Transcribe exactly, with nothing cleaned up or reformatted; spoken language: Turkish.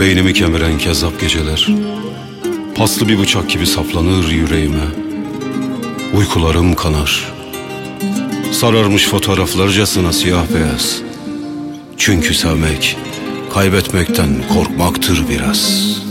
Beynimi kemiren kezzap geceler paslı bir bıçak gibi saplanır yüreğime. Uykularım kanar, sararmış fotoğraflarcasına siyah beyaz. Çünkü sevmek kaybetmekten korkmaktır biraz.